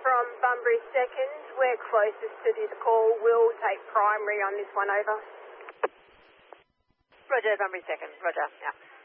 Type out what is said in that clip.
from Bunbury Second. We're closest to the call. We'll take primary on this one, over. Roger, Bunbury Second. Roger, yeah.